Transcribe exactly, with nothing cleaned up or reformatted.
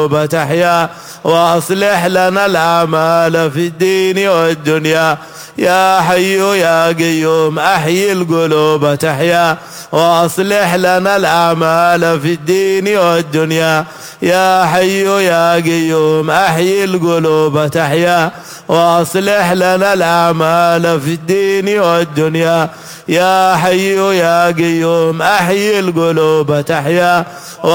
تحيا وأصلح لنا الأعمال في الدين والدنيا. يا حي يا قيوم أحيي القلوب تحيا وأصلح لنا الأعمال في الدين والدنيا. يا حي يا قيوم أحيي القلوب تحيا وأصلح لنا الأعمال في الدين والدنيا. يا حي يا قيوم أحيي القلوب تحيا